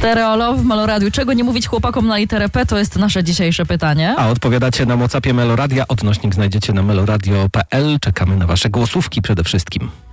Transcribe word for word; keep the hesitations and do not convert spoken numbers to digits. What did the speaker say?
Stereolove w Meloradiu. Czego nie mówić chłopakom na literę P, to jest nasze dzisiejsze pytanie. A odpowiadacie na WhatsAppie Meloradia. Odnośnik znajdziecie na meloradio kropka p l. Czekamy na wasze głosówki przede wszystkim.